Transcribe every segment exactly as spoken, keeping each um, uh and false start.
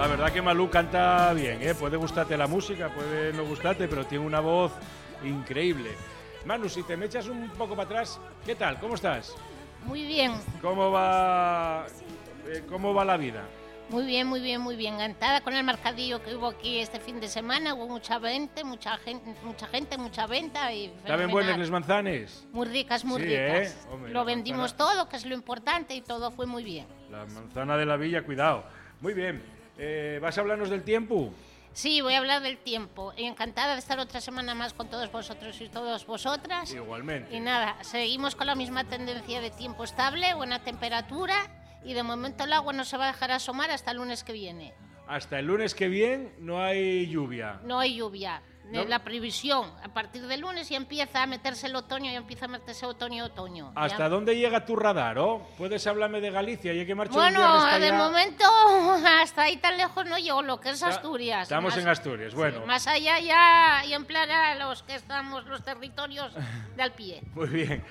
La verdad que Malú canta bien, ¿eh? Puede gustarte la música, puede no gustarte, pero tiene una voz increíble. Manu, si te me echas un poco para atrás, ¿qué tal? ¿Cómo estás? Muy bien. ¿Cómo va, eh, cómo va la vida? Muy bien, muy bien, muy bien. Encantada con el mercadillo que hubo aquí este fin de semana. Hubo mucha venta, mucha gente, mucha gente, mucha venta y ¿Saben buenas las manzanas? Muy ricas, muy sí, ricas. ¿eh? Hombre, lo vendimos manzana... todo, que es lo importante, y todo fue muy bien. La manzana de la villa, cuidado. Muy bien. Eh, ¿Vas a hablarnos del tiempo? Sí, voy a hablar del tiempo. Encantada de estar otra semana más con todos vosotros y todas vosotras. Igualmente. Y nada, seguimos con la misma tendencia de tiempo estable, buena temperatura, y de momento el agua no se va a dejar asomar hasta el lunes que viene. Hasta el lunes que viene no hay lluvia. No hay lluvia. ¿No? La previsión, a partir del lunes ya empieza a meterse el otoño, ya empieza a meterse otoño-otoño. ¿Hasta ya... dónde llega tu radar, oh? ¿Puedes hablarme de Galicia? ¿Y que marcho Bueno, el de allá? momento hasta ahí tan lejos no llego, lo que es Asturias. Estamos más, en Asturias, bueno. Sí, más allá ya, y en plan a los que estamos, los territorios de al pie. Muy bien.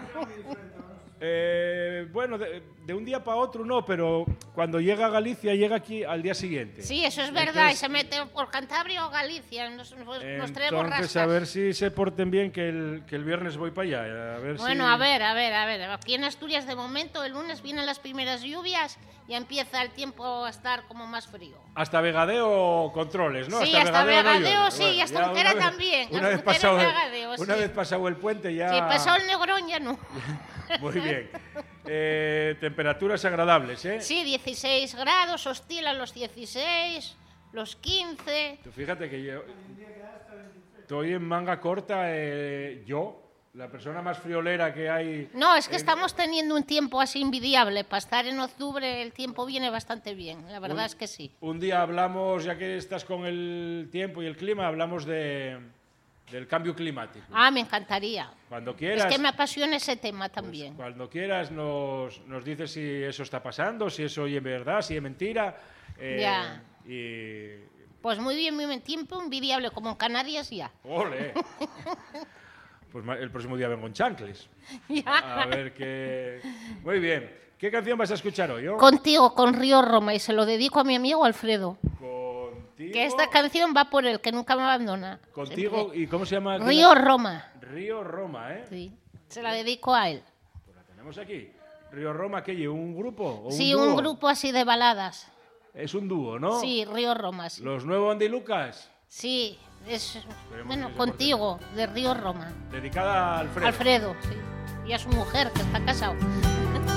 Eh, bueno, de, de un día para otro no, pero cuando llega a Galicia, llega aquí al día siguiente. Sí, eso es verdad, entonces, y se mete por Cantabria o Galicia, nos, nos, nos trae borrascas. Entonces, a ver si se porten bien, que el, que el viernes voy para allá. A ver bueno, si... a ver, a ver, a ver. Aquí en Asturias, de momento, el lunes vienen las primeras lluvias y empieza el tiempo a estar como más frío. Hasta Vegadeo controles, ¿no? Sí, hasta, hasta Vegadeo, Vegadeo, no sí, bueno, y hasta Unquera también. Una, vez pasado, Vegadeo, una sí. vez pasado el puente ya... Sí, pasó el Negrón ya no. Muy bien. Eh, temperaturas agradables, ¿eh? Sí, dieciséis grados, oscilan los dieciséis, los quince. Tú fíjate que yo estoy en manga corta, eh, yo, la persona más friolera que hay... No, es que en... estamos teniendo un tiempo así envidiable. Para estar en octubre el tiempo viene bastante bien, la verdad un, es que sí. Un día hablamos, ya que estás con el tiempo y el clima, hablamos de... del cambio climático. Ah, me encantaría. Cuando quieras... Es que me apasiona ese tema también. Pues cuando quieras nos, nos dices si eso está pasando, si eso es verdad, si es mentira. Eh, ya. Y... Pues muy bien, muy bien. Tiempo envidiable, como en Canarias ya. ¡Ole! Pues el próximo día vengo en chancles. Ya. A ver qué... Muy bien. ¿Qué canción vas a escuchar hoy? ¿Oh? Contigo, con Río Roma, y se lo dedico a mi amigo Alfredo. Contigo... Que esta canción va por él, que nunca me abandona. Contigo, siempre. ¿Y cómo se llama? Río Roma. Río Roma, ¿eh? Sí, se la dedico a él. Pues la tenemos aquí. Río Roma, ¿qué lleva? ¿Un grupo? ¿O sí, un, un grupo así de baladas. Es un dúo, ¿no? Sí, Río Roma, sí. ¿Los nuevos Andy Lucas? Sí, es, Esperemos bueno, contigo, de Río Roma. Dedicada a Alfredo. Alfredo, sí. Y a su mujer, que está casado.